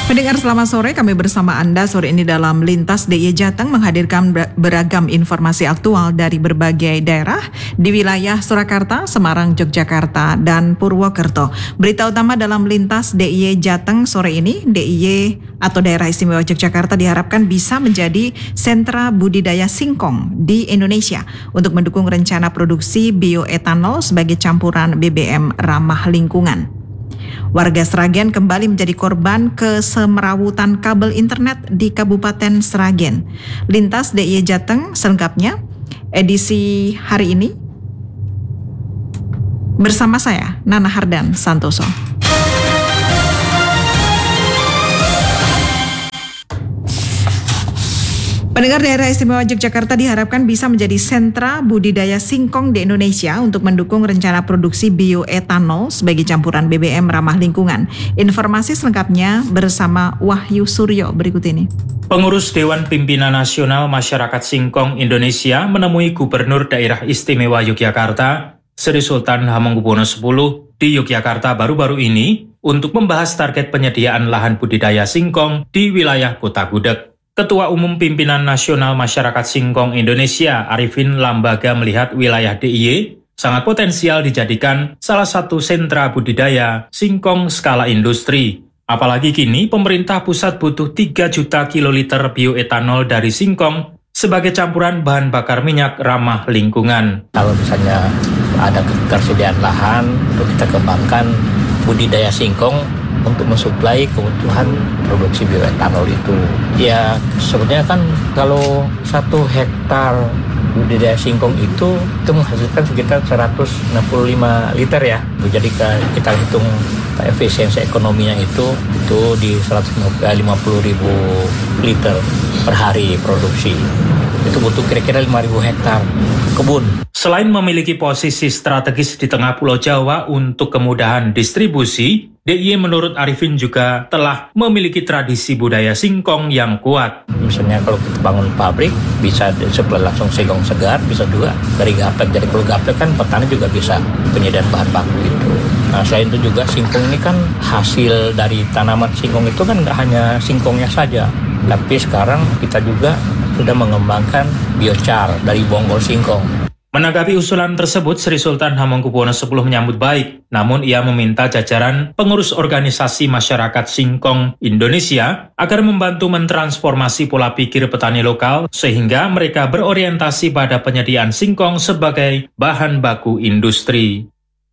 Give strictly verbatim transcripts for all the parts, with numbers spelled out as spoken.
Pendengar selamat sore, kami bersama Anda sore ini dalam Lintas D I Y Jateng menghadirkan beragam informasi aktual dari berbagai daerah di wilayah Surakarta, Semarang, Yogyakarta, dan Purwokerto. Berita utama dalam Lintas D I Y Jateng sore ini, D I Y atau Daerah Istimewa Yogyakarta diharapkan bisa menjadi sentra budidaya singkong di Indonesia untuk mendukung rencana produksi bioetanol sebagai campuran B B M ramah lingkungan. Warga Sragen kembali menjadi korban kesemrawutan kabel internet di Kabupaten Sragen. Lintas D I Y Jateng selengkapnya edisi hari ini bersama saya Nana Hardan Santoso. Pendengar, Daerah Istimewa Yogyakarta diharapkan bisa menjadi sentra budidaya singkong di Indonesia untuk mendukung rencana produksi bioetanol sebagai campuran B B M ramah lingkungan. Informasi selengkapnya bersama Wahyu Suryo berikut ini. Pengurus Dewan Pimpinan Nasional Masyarakat Singkong Indonesia menemui Gubernur Daerah Istimewa Yogyakarta, Sri Sultan Hamengkubuwono X di Yogyakarta baru-baru ini untuk membahas target penyediaan lahan budidaya singkong di wilayah Kota Gudeg. Ketua Umum Pimpinan Nasional Masyarakat Singkong Indonesia, Arifin Lambaga, melihat wilayah D I Y sangat potensial dijadikan salah satu sentra budidaya singkong skala industri. Apalagi kini pemerintah pusat butuh tiga juta kiloliter bioetanol dari singkong sebagai campuran bahan bakar minyak ramah lingkungan. Kalau misalnya ada ketersediaan lahan untuk kita kembangkan budidaya singkong untuk mensuplai kebutuhan produksi bioetanol itu. Ya sebenarnya kan kalau satu hektar budidaya singkong itu itu menghasilkan sekitar seratus enam puluh lima liter ya. Jadi kita hitung efisiensi ekonominya itu itu di seratus lima puluh ribu liter per hari produksi. Itu butuh kira-kira lima ribu hektar kebun. Selain memiliki posisi strategis di tengah Pulau Jawa untuk kemudahan distribusi, D I Y menurut Arifin juga telah memiliki tradisi budaya singkong yang kuat. Misalnya kalau kita bangun pabrik, bisa sebelah langsung singkong segar, bisa juga dari gaplek. Jadi kalau gaplek kan petani juga bisa penyediaan bahan baku itu. Nah, selain itu juga singkong ini kan hasil dari tanaman singkong itu kan nggak hanya singkongnya saja, tapi sekarang kita juga sudah mengembangkan biochar dari bonggol singkong. Menanggapi usulan tersebut, Sri Sultan Hamengkubuwono X menyambut baik, namun ia meminta jajaran pengurus organisasi masyarakat singkong Indonesia agar membantu mentransformasi pola pikir petani lokal sehingga mereka berorientasi pada penyediaan singkong sebagai bahan baku industri.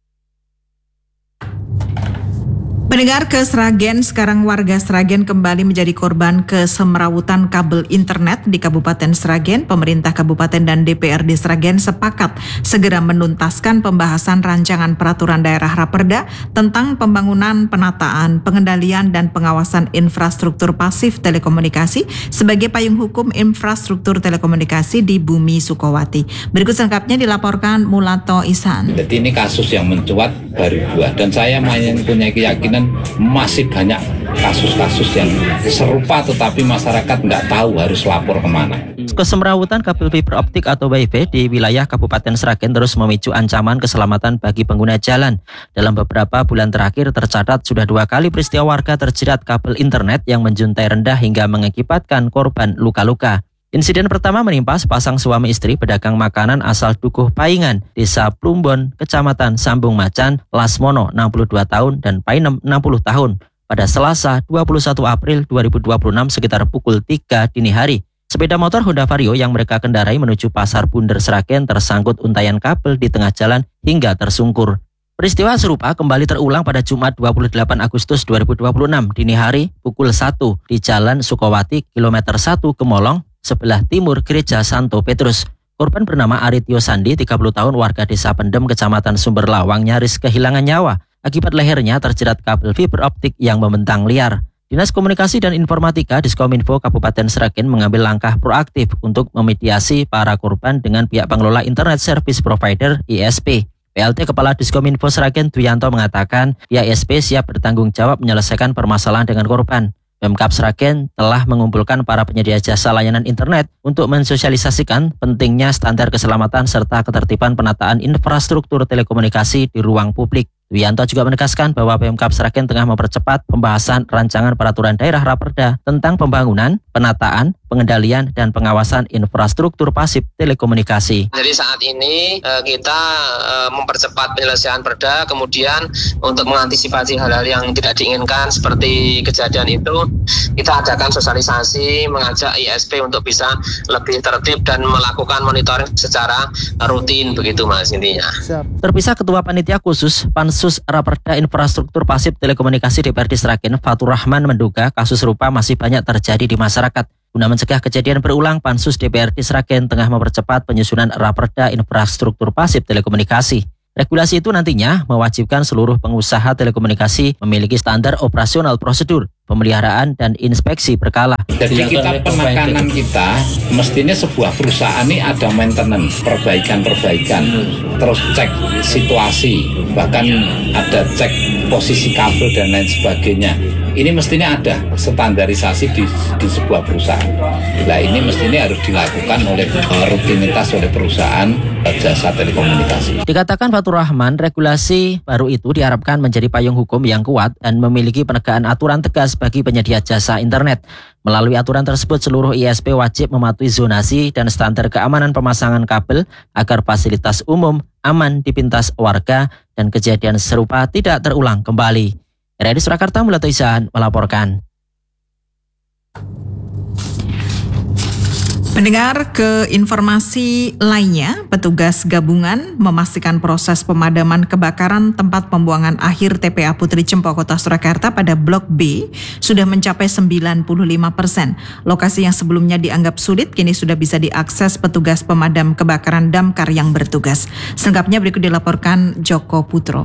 Pendengar, ke Sragen, sekarang warga Sragen kembali menjadi korban kesemrawutan kabel internet di Kabupaten Sragen. Pemerintah Kabupaten dan D P R D Sragen sepakat segera menuntaskan pembahasan rancangan peraturan daerah Raperda tentang pembangunan, penataan, pengendalian, dan pengawasan infrastruktur pasif telekomunikasi sebagai payung hukum infrastruktur telekomunikasi di Bumi Sukowati. Berikut selengkapnya dilaporkan Mulato Ihsan. Jadi ini kasus yang mencuat baru dua, dan saya punya keyakinan masih banyak kasus-kasus yang serupa tetapi masyarakat nggak tahu harus lapor kemana. Kesemrawutan kabel fiber optik atau Wi-Fi di wilayah Kabupaten Sragen terus memicu ancaman keselamatan bagi pengguna jalan. Dalam beberapa bulan terakhir tercatat sudah dua kali peristiwa warga terjerat kabel internet yang menjuntai rendah hingga mengakibatkan korban luka-luka. Insiden pertama menimpa sepasang suami istri pedagang makanan asal Dukuh Paingan, Desa Plumbon, Kecamatan Sambung Macan, Lasmono enam puluh dua tahun dan Painem enam puluh tahun pada Selasa dua puluh satu April dua ribu dua puluh enam sekitar pukul tiga dini hari. Sepeda motor Honda Vario yang mereka kendarai menuju Pasar Bunder Sragen tersangkut untayan kabel di tengah jalan hingga tersungkur. Peristiwa serupa kembali terulang pada Jumat dua puluh delapan Agustus dua ribu dua puluh enam dini hari pukul satu di Jalan Sukowati kilometer satu Gemolong, sebelah timur Gereja Santo Petrus. Korban bernama Aritio Sandi, tiga puluh tahun, warga Desa Pendem, Kecamatan Sumber Lawang, nyaris kehilangan nyawa akibat lehernya terjerat kabel fiber optik yang membentang liar. Dinas Komunikasi dan Informatika Diskominfo Kabupaten Sragen mengambil langkah proaktif untuk memediasi para korban dengan pihak pengelola Internet Service Provider I S P. P L T Kepala Diskominfo Sragen Duyanto mengatakan I S P siap bertanggung jawab menyelesaikan permasalahan dengan korban. Pemkab Sragen telah mengumpulkan para penyedia jasa layanan internet untuk mensosialisasikan pentingnya standar keselamatan serta ketertiban penataan infrastruktur telekomunikasi di ruang publik. Wianto juga menegaskan bahwa Pemkab Sragen tengah mempercepat pembahasan rancangan peraturan daerah Raperda tentang pembangunan, penataan, pengendalian, dan pengawasan infrastruktur pasif telekomunikasi. Jadi saat ini kita mempercepat penyelesaian perda, kemudian untuk mengantisipasi hal-hal yang tidak diinginkan seperti kejadian itu, kita adakan sosialisasi, mengajak I S P untuk bisa lebih tertib dan melakukan monitoring secara rutin, begitu Mas intinya. Terpisah Ketua Panitia Khusus Pansus Raperda Infrastruktur Pasif Telekomunikasi D P R D Sragen, Fatur Rahman, menduga kasus serupa masih banyak terjadi di masyarakat. Guna mencegah kejadian berulang, Pansus D P R D Sragen tengah mempercepat penyusunan Raperda Infrastruktur Pasif Telekomunikasi. Regulasi itu nantinya mewajibkan seluruh pengusaha telekomunikasi memiliki standar operasional prosedur, pemeliharaan, dan inspeksi berkala. Jadi kita penekanan kita, mestinya sebuah perusahaan ini ada maintenance, perbaikan-perbaikan, terus cek situasi, bahkan ada cek posisi kabel dan lain sebagainya. Ini mestinya ada standarisasi di, di sebuah perusahaan. Nah ini mestinya harus dilakukan oleh rutinitas oleh perusahaan jasa telekomunikasi. Dikatakan Fatur Rahman, regulasi baru itu diharapkan menjadi payung hukum yang kuat dan memiliki penegakan aturan tegas bagi penyedia jasa internet. Melalui aturan tersebut, seluruh I S P wajib mematuhi zonasi dan standar keamanan pemasangan kabel agar fasilitas umum aman dipintas warga dan kejadian serupa tidak terulang kembali. R R I Surakarta Mulyato Ihsan melaporkan. Pendengar, ke informasi lainnya, petugas gabungan memastikan proses pemadaman kebakaran tempat pembuangan akhir T P A Putri Cempo Kota Surakarta pada Blok B sudah mencapai sembilan puluh lima persen. Lokasi yang sebelumnya dianggap sulit kini sudah bisa diakses petugas pemadam kebakaran damkar yang bertugas. Selengkapnya berikut dilaporkan Joko Putro.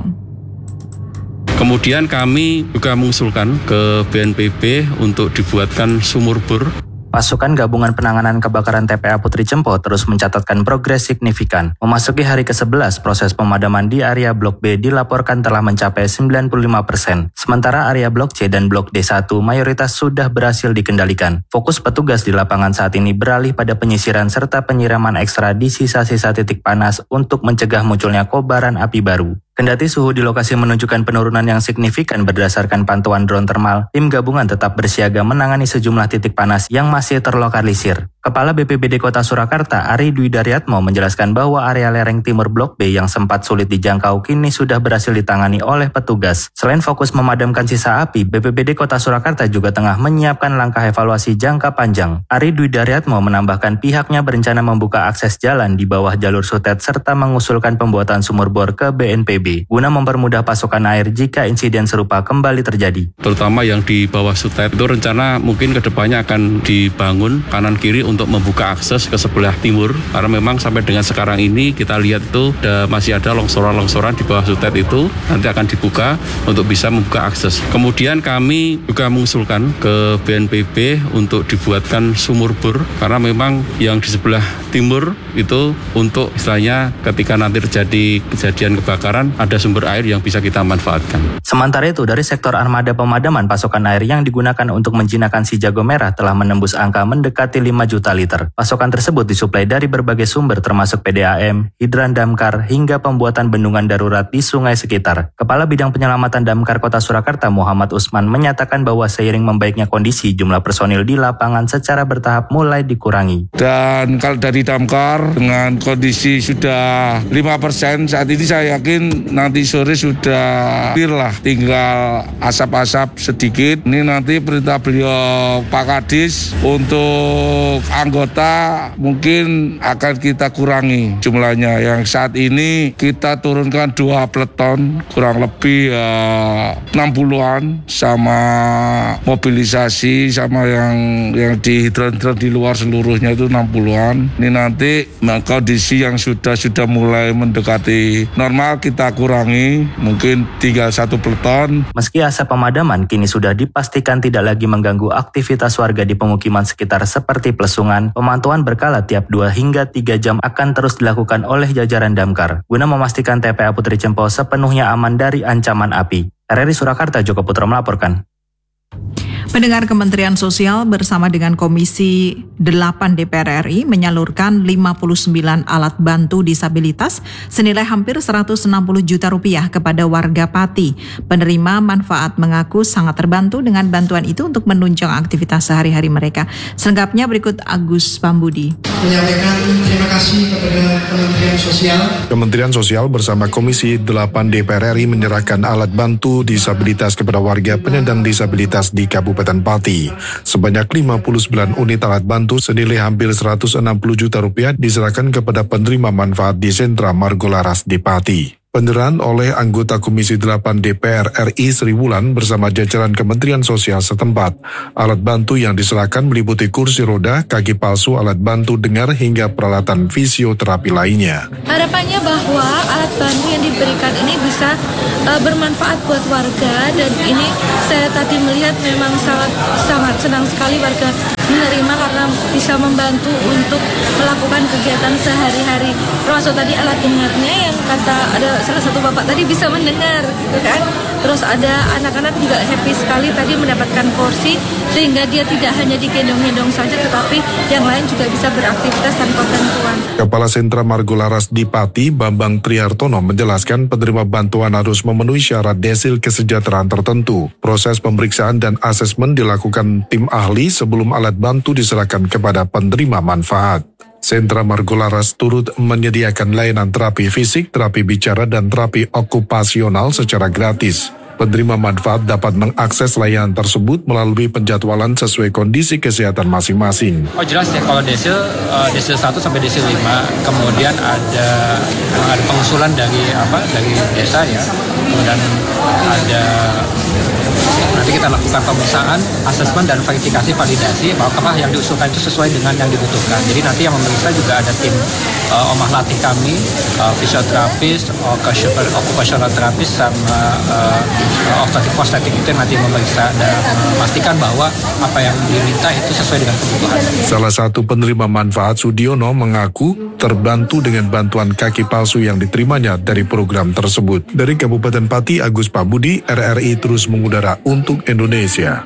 Kemudian kami juga mengusulkan ke B N P B untuk dibuatkan sumur bor. Pasukan Gabungan Penanganan Kebakaran T P A Putri Cempo terus mencatatkan progres signifikan. Memasuki hari ke sebelas, proses pemadaman di area Blok B dilaporkan telah mencapai sembilan puluh lima persen. Sementara area Blok C dan Blok D satu mayoritas sudah berhasil dikendalikan. Fokus petugas di lapangan saat ini beralih pada penyisiran serta penyiraman ekstra di sisa-sisa titik panas untuk mencegah munculnya kobaran api baru. Kendati suhu di lokasi menunjukkan penurunan yang signifikan berdasarkan pantauan drone thermal, tim gabungan tetap bersiaga menangani sejumlah titik panas yang masih terlokalisir. Kepala B P B D Kota Surakarta, Ari Dwi Daryatmo, menjelaskan bahwa area lereng timur Blok B yang sempat sulit dijangkau kini sudah berhasil ditangani oleh petugas. Selain fokus memadamkan sisa api, B P B D Kota Surakarta juga tengah menyiapkan langkah evaluasi jangka panjang. Ari Dwi Daryatmo menambahkan pihaknya berencana membuka akses jalan di bawah jalur sutet serta mengusulkan pembuatan sumur bor ke B N P B guna mempermudah pasokan air jika insiden serupa kembali terjadi. Terutama yang di bawah sutet itu rencana mungkin kedepannya akan dibangun kanan kiri untuk membuka akses ke sebelah timur, karena memang sampai dengan sekarang ini kita lihat itu ada, masih ada longsoran-longsoran di bawah sutet itu, nanti akan dibuka untuk bisa membuka akses. Kemudian kami juga mengusulkan ke B N P B untuk dibuatkan sumur bor, karena memang yang di sebelah timur itu untuk istilahnya ketika nanti terjadi kejadian kebakaran ada sumber air yang bisa kita manfaatkan. Sementara itu, dari sektor armada pemadaman, pasokan air yang digunakan untuk menjinakkan si jago merah telah menembus angka mendekati lima juta liter. Pasokan tersebut disuplai dari berbagai sumber termasuk P D A M, hidran damkar, hingga pembuatan bendungan darurat di sungai sekitar. Kepala Bidang Penyelamatan Damkar Kota Surakarta, Muhammad Usman, menyatakan bahwa seiring membaiknya kondisi, jumlah personil di lapangan secara bertahap mulai dikurangi. Dan kalau dari damkar dengan kondisi sudah lima persen, saat ini saya yakin nanti sore sudah clear lah, tinggal asap-asap sedikit. Ini nanti perintah beliau Pak Kadis untuk anggota mungkin akan kita kurangi jumlahnya. Yang saat ini kita turunkan dua peleton, kurang lebih ya, enam puluhan, sama mobilisasi sama yang yang di hidran-hidran di luar seluruhnya itu enam puluhan. Ini nanti kondisi yang sudah sudah mulai mendekati normal kita kurangi, mungkin tinggal satu peleton. Meski asap pemadaman kini sudah dipastikan tidak lagi mengganggu aktivitas warga di pemukiman sekitar seperti Plesungan, pemantauan berkala tiap dua hingga tiga jam akan terus dilakukan oleh jajaran damkar guna memastikan T P A Putri Cempo sepenuhnya aman dari ancaman api. R R I Surakarta, Joko Putro melaporkan. Pendengar, Kementerian Sosial bersama dengan Komisi delapan D P R R I menyalurkan lima puluh sembilan alat bantu disabilitas senilai hampir seratus enam puluh juta rupiah kepada warga Pati. Penerima manfaat mengaku sangat terbantu dengan bantuan itu untuk menunjang aktivitas sehari-hari mereka. Selengkapnya berikut Agus Pambudi. Menyampaikan terima kasih kepada Kementerian Sosial. Kementerian Sosial bersama Komisi delapan D P R R I menyerahkan alat bantu disabilitas kepada warga penyandang disabilitas di Kabupaten Pati. Sebanyak lima puluh sembilan unit alat bantu senilai hampir seratus enam puluh juta rupiah diserahkan kepada penerima manfaat di Sentra Margolaras di Pati. Penyerahan oleh anggota Komisi delapan D P R R I Sri Wulan bersama jajaran Kementerian Sosial setempat. Alat bantu yang diserahkan meliputi kursi roda, kaki palsu, alat bantu dengar hingga peralatan fisioterapi lainnya. Harapannya bahwa alat bantu yang diberikan ini bisa uh, bermanfaat buat warga, dan ini saya tadi melihat memang sangat sangat senang sekali warga menerima karena bisa membantu untuk melakukan kegiatan sehari-hari. Termasuk tadi alat dengarnya yang kata ada salah satu bapak tadi bisa mendengar gitu kan. Terus ada anak-anak juga happy sekali tadi mendapatkan kursi sehingga dia tidak hanya digendong-gendong saja tetapi yang lain juga bisa beraktivitas tanpa bantuan. Kepala Sentra Margolaras di Pati, Bambang Trihartono menjelaskan penerima bantuan harus memenuhi syarat desil kesejahteraan tertentu. Proses pemeriksaan dan asesmen dilakukan tim ahli sebelum alat bantu diserahkan kepada penerima manfaat. Sentra Margolaras turut menyediakan layanan terapi fisik, terapi bicara, dan terapi okupasional secara gratis. Penerima manfaat dapat mengakses layanan tersebut melalui penjadwalan sesuai kondisi kesehatan masing-masing. Oh jelas ya, kalau desil, uh, desil satu sampai desil lima, kemudian ada ada pengusulan dari apa dari desa ya, kemudian ada nanti kita lakukan pemeriksaan, asesmen dan verifikasi validasi apakah yang diusulkan itu sesuai dengan yang dibutuhkan. Jadi nanti yang memeriksa juga ada tim uh, omah latih kami, uh, fisioterapis, okupasional terapis sama uh, ortotik prostetik itu yang nanti memeriksa dan memastikan bahwa apa yang diminta itu sesuai dengan kebutuhan. Salah satu penerima manfaat, Sudiono, mengaku terbantu dengan bantuan kaki palsu yang diterimanya dari program tersebut. Dari Kabupaten Pati, Agus Pambudi, R R I terus mengudara untuk Indonesia.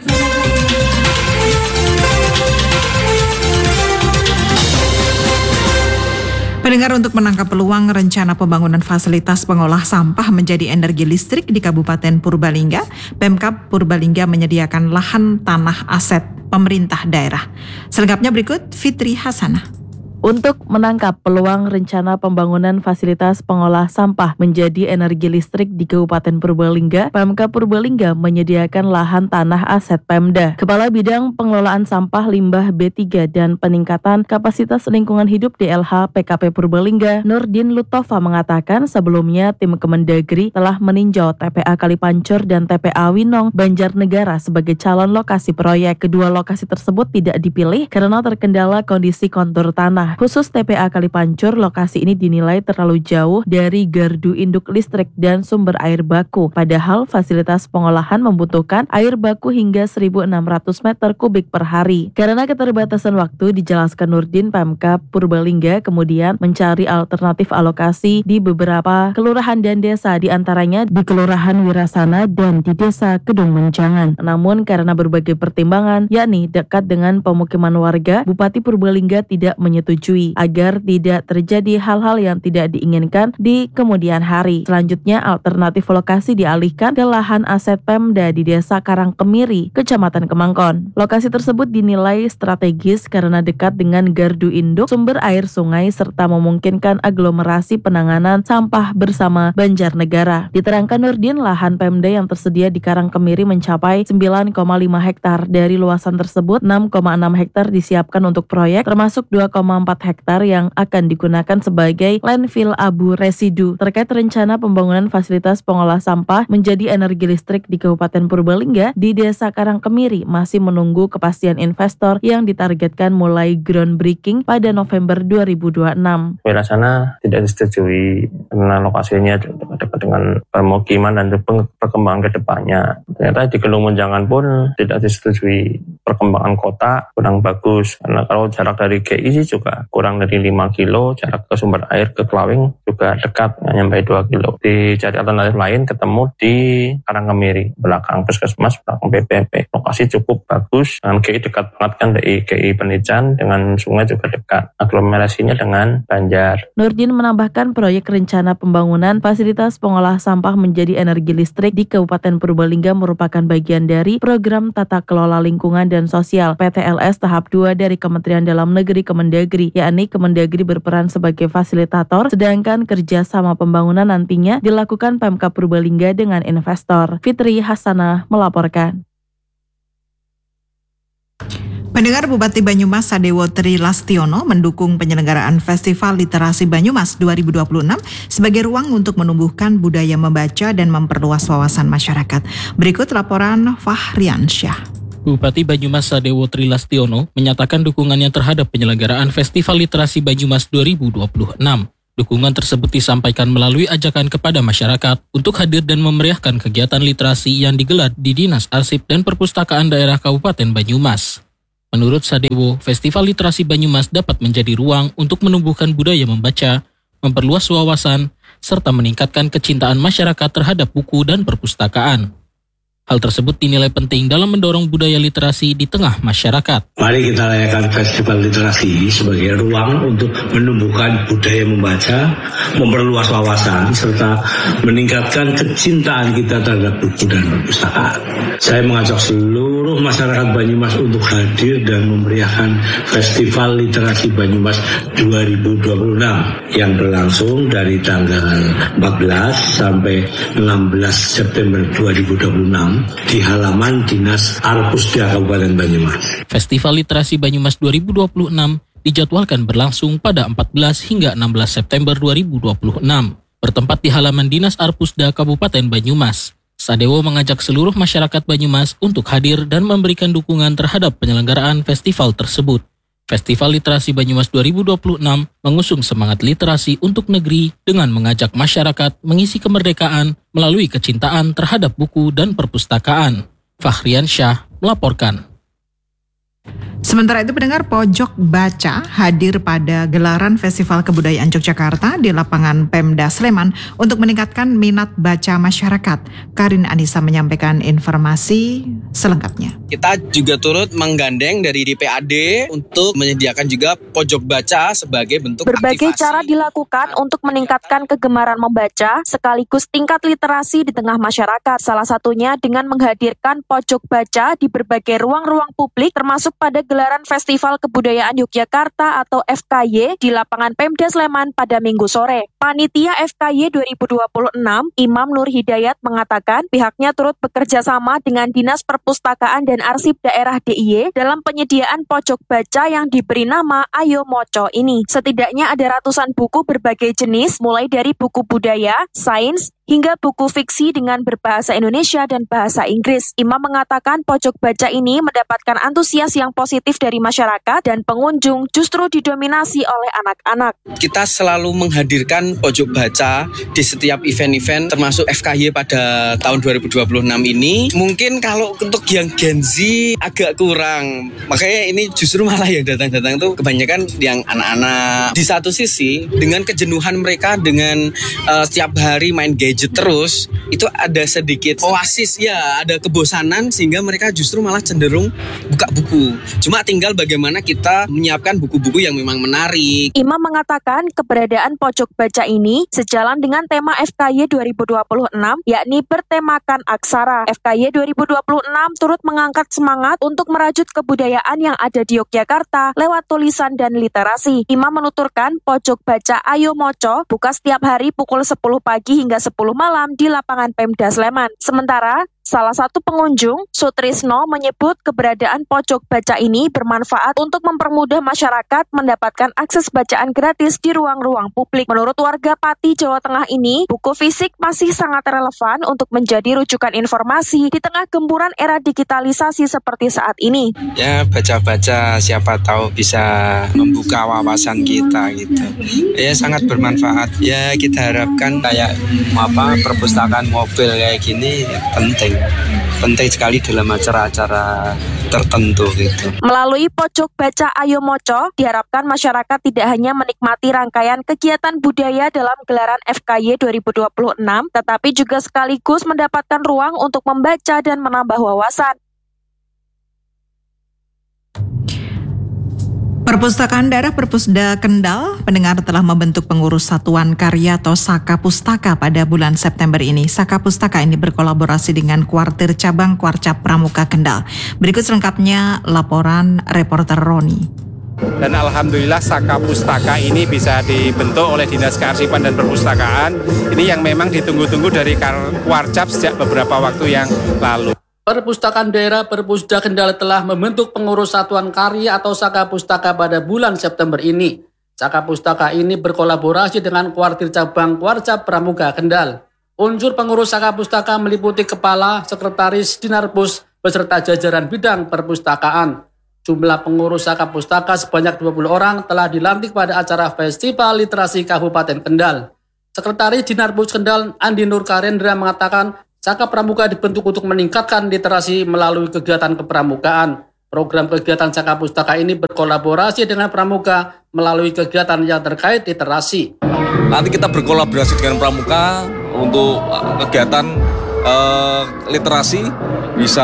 Pendengar, untuk menangkap peluang rencana pembangunan fasilitas pengolah sampah menjadi energi listrik di Kabupaten Purbalingga, Pemkab Purbalingga menyediakan lahan tanah aset pemerintah daerah. Selengkapnya berikut Fitri Hasanah. Untuk menangkap peluang rencana pembangunan fasilitas pengolah sampah menjadi energi listrik di Kabupaten Purbalingga, Pemkab Purbalingga menyediakan lahan tanah aset Pemda. Kepala Bidang Pengelolaan Sampah Limbah B tiga dan Peningkatan Kapasitas Lingkungan Hidup D L H P K P Purbalingga, Nurdin Lutova mengatakan sebelumnya tim Kemendagri telah meninjau T P A Kalipancur dan T P A Winong, Banjarnegara sebagai calon lokasi proyek. Kedua lokasi tersebut tidak dipilih karena terkendala kondisi kontur tanah. Khusus T P A Kalipancur, lokasi ini dinilai terlalu jauh dari gardu induk listrik dan sumber air baku. Padahal fasilitas pengolahan membutuhkan air baku hingga seribu enam ratus meter kubik per hari. Karena keterbatasan waktu, dijelaskan Nurdin, Pemkab Purbalingga kemudian mencari alternatif alokasi di beberapa kelurahan dan desa, diantaranya di Kelurahan Wirasana dan di Desa Kedung Menjangan. Namun karena berbagai pertimbangan, yakni dekat dengan pemukiman warga, Bupati Purbalingga tidak menyetujui agar tidak terjadi hal-hal yang tidak diinginkan di kemudian hari. Selanjutnya, alternatif lokasi dialihkan ke lahan aset Pemda di Desa Karangkemiri, Kecamatan Kemangkon. Lokasi tersebut dinilai strategis karena dekat dengan gardu induk, sumber air sungai, serta memungkinkan aglomerasi penanganan sampah bersama Banjarnegara. Diterangkan Nurdin, lahan Pemda yang tersedia di Karangkemiri mencapai sembilan koma lima hektar. Dari luasan tersebut, enam koma enam hektar disiapkan untuk proyek, termasuk dua koma empat hektar yang akan digunakan sebagai landfill abu residu. Terkait rencana pembangunan fasilitas pengolah sampah menjadi energi listrik di Kabupaten Purbalingga, di Desa Karangkemiri masih menunggu kepastian investor yang ditargetkan mulai groundbreaking pada November dua ribu dua puluh enam. Wirasana tidak disetujui karena lokasinya dekat dengan permukiman dan perkembangan ke depannya. Ternyata di Kedung Menjangan pun tidak disetujui perkembangan kota kurang bagus. Karena kalau jarak dari G I sih juga kurang dari lima kilo, jarak ke sumber air ke Klawing juga dekat, nggak nyampe dua kilo. Dicari alternatif lain ketemu di Karangkemiri, belakang puskesmas, belakang B P M P. Lokasi cukup bagus, dengan G I dekat banget kan dari G I Penican, dengan sungai juga dekat. Aglomerasinya dengan Banjar. Nurdin menambahkan proyek rencana pembangunan fasilitas pengolah sampah menjadi energi listrik di Kabupaten Purbalingga merupakan bagian dari program tata kelola lingkungan dan sosial P T L S tahap dua dari Kementerian Dalam Negeri Kemendagri, yakni Kemendagri berperan sebagai fasilitator, sedangkan kerjasama pembangunan nantinya dilakukan Pemkab Purbalingga dengan investor. Fitri Hasanah melaporkan. Pendengar, Bupati Banyumas Sadewo Tri Lastiono mendukung penyelenggaraan Festival Literasi Banyumas dua ribu dua puluh enam sebagai ruang untuk menumbuhkan budaya membaca dan memperluas wawasan masyarakat. Berikut laporan Fahriansyah. Bupati Banyumas Sadewo Tri Lastiono menyatakan dukungannya terhadap penyelenggaraan Festival Literasi Banyumas dua ribu dua puluh enam. Dukungan tersebut disampaikan melalui ajakan kepada masyarakat untuk hadir dan memeriahkan kegiatan literasi yang digelar di Dinas Arsip dan Perpustakaan Daerah Kabupaten Banyumas. Menurut Sadewo, Festival Literasi Banyumas dapat menjadi ruang untuk menumbuhkan budaya membaca, memperluas wawasan, serta meningkatkan kecintaan masyarakat terhadap buku dan perpustakaan. Hal tersebut dinilai penting dalam mendorong budaya literasi di tengah masyarakat. Mari kita rayakan Festival Literasi sebagai ruang untuk menumbuhkan budaya membaca, memperluas wawasan, serta meningkatkan kecintaan kita terhadap buku dan perpustakaan. Saya mengajak seluruh masyarakat Banyumas untuk hadir dan memeriahkan Festival Literasi Banyumas dua ribu dua puluh enam yang berlangsung dari tanggal empat belas sampai enam belas September dua ribu dua puluh enam di halaman Dinas Arpusda Kabupaten Banyumas. Festival Literasi Banyumas dua ribu dua puluh enam dijadwalkan berlangsung pada empat belas hingga enam belas September dua ribu dua puluh enam, bertempat di halaman Dinas Arpusda Kabupaten Banyumas. Sadewo mengajak seluruh masyarakat Banyumas untuk hadir dan memberikan dukungan terhadap penyelenggaraan festival tersebut. Festival Literasi Banyumas dua ribu dua puluh enam mengusung semangat literasi untuk negeri dengan mengajak masyarakat mengisi kemerdekaan melalui kecintaan terhadap buku dan perpustakaan. Fahriansyah melaporkan. Sementara itu, pendengar, Pojok Baca hadir pada gelaran Festival Kebudayaan Yogyakarta di lapangan Pemda Sleman untuk meningkatkan minat baca masyarakat. Karin Anissa menyampaikan informasi selengkapnya. Kita juga turut menggandeng dari D P A D untuk menyediakan juga Pojok Baca sebagai bentuk Berbagai aktivasi. cara dilakukan untuk meningkatkan kegemaran membaca sekaligus tingkat literasi di tengah masyarakat. Salah satunya dengan menghadirkan Pojok Baca di berbagai ruang-ruang publik termasuk pada gelaran Festival Kebudayaan Yogyakarta atau F K Y di lapangan Pemda Sleman pada Minggu sore. Panitia F K Y dua ribu dua puluh enam, Imam Nur Hidayat mengatakan pihaknya turut bekerja sama dengan Dinas Perpustakaan dan Arsip Daerah D I Y dalam penyediaan pojok baca yang diberi nama Ayo Moco ini. Setidaknya ada ratusan buku berbagai jenis, mulai dari buku budaya, sains, hingga buku fiksi dengan berbahasa Indonesia dan bahasa Inggris. Imam mengatakan pojok baca ini mendapatkan antusias yang positif dari masyarakat dan pengunjung justru didominasi oleh anak-anak. Kita selalu menghadirkan pojok baca di setiap event-event termasuk F K Y pada tahun dua ribu dua puluh enam ini. Mungkin kalau untuk yang Gen Z agak kurang, makanya ini justru malah yang datang-datang itu kebanyakan yang anak-anak. Di satu sisi dengan kejenuhan mereka dengan uh, setiap hari main gadget terus, itu ada sedikit oasis ya, ada kebosanan sehingga mereka justru malah cenderung buka buku. Cuma tinggal bagaimana kita menyiapkan buku-buku yang memang menarik. Imam mengatakan keberadaan pojok baca ini sejalan dengan tema F K Y dua ribu dua puluh enam, yakni bertemakan aksara. F K Y dua ribu dua puluh enam turut mengangkat semangat untuk merajut kebudayaan yang ada di Yogyakarta lewat tulisan dan literasi. Imam menuturkan pojok baca Ayo Moco buka setiap hari pukul sepuluh pagi hingga sepuluh malam di lapangan Pemda Sleman. Sementara salah satu pengunjung, Sutrisno, menyebut keberadaan pojok baca ini bermanfaat untuk mempermudah masyarakat mendapatkan akses bacaan gratis di ruang-ruang publik. Menurut warga Pati, Jawa Tengah ini, buku fisik masih sangat relevan untuk menjadi rujukan informasi di tengah gempuran era digitalisasi seperti saat ini. Ya, baca-baca siapa tahu bisa membuka wawasan kita gitu. Ya, sangat bermanfaat. Ya, kita harapkan kayak apa perpustakaan mobil kayak gini penting. penting sekali dalam acara-acara tertentu gitu. Melalui pojok baca Ayo Moco, diharapkan masyarakat tidak hanya menikmati rangkaian kegiatan budaya dalam gelaran F K Y dua ribu dua puluh enam, tetapi juga sekaligus mendapatkan ruang untuk membaca dan menambah wawasan. Perpustakaan Daerah Perpusda Kendal pendengar telah membentuk pengurus Satuan Karya atau Saka Pustaka pada bulan September ini. Saka Pustaka ini berkolaborasi dengan Kuartir Cabang Kuarcap Pramuka Kendal. Berikut selengkapnya laporan reporter Roni. Dan alhamdulillah Saka Pustaka ini bisa dibentuk oleh Dinas Kearsipan dan Perpustakaan. Ini yang memang ditunggu-tunggu dari Kuarcap sejak beberapa waktu yang lalu. Perpustakaan Daerah Perpusda Kendal telah membentuk pengurus Satuan Karya atau Saka Pustaka pada bulan September ini. Saka Pustaka ini berkolaborasi dengan Kuartir Cabang Kuarcap Pramuka Kendal. Unsur pengurus Saka Pustaka meliputi kepala, sekretaris, dinarpus, beserta jajaran bidang perpustakaan. Jumlah pengurus Saka Pustaka sebanyak dua puluh orang telah dilantik pada acara Festival Literasi Kabupaten Kendal. Sekretaris Dinarpus Kendal Andi Nur Karendra mengatakan, Saka Pramuka dibentuk untuk meningkatkan literasi melalui kegiatan kepramukaan. Program kegiatan Saka Pustaka ini berkolaborasi dengan Pramuka melalui kegiatan yang terkait literasi. Nanti kita berkolaborasi dengan Pramuka untuk kegiatan uh, literasi, bisa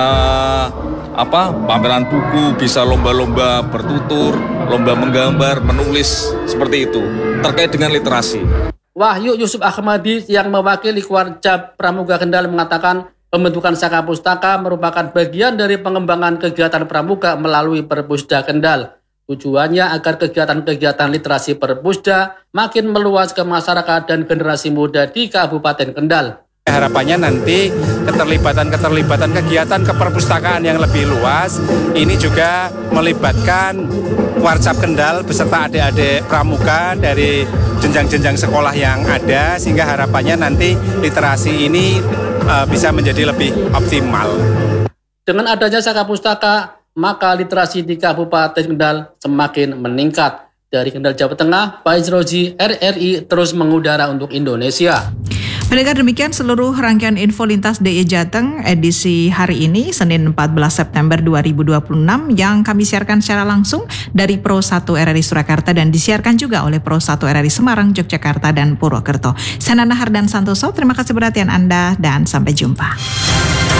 apa pameran buku, bisa lomba-lomba bertutur, lomba menggambar, menulis, seperti itu, terkait dengan literasi. Wahyu Yusuf Ahmadi yang mewakili Kuarcap Pramuka Kendal mengatakan pembentukan Saka Pustaka merupakan bagian dari pengembangan kegiatan Pramuka melalui Perpusda Kendal. Tujuannya agar kegiatan-kegiatan literasi Perpusda makin meluas ke masyarakat dan generasi muda di Kabupaten Kendal. Harapannya nanti keterlibatan-keterlibatan kegiatan keperpustakaan yang lebih luas ini juga melibatkan Kuarcap Kendal beserta adik-adik Pramuka dari jenjang-jenjang sekolah yang ada, sehingga harapannya nanti literasi ini uh, bisa menjadi lebih optimal. Dengan adanya Saka Pustaka, maka literasi di Kabupaten Kendal semakin meningkat. Dari Kendal, Jawa Tengah, Faiz Roji, R R I terus mengudara untuk Indonesia. Pendengar, demikian seluruh rangkaian info lintas D I Y Jateng edisi hari ini, Senin empat belas September dua ribu dua puluh enam, yang kami siarkan secara langsung dari Pro satu R R I Surakarta dan disiarkan juga oleh Pro satu R R I Semarang, Yogyakarta, dan Purwokerto. Saya Nana Hardan Santoso, terima kasih perhatian Anda dan sampai jumpa.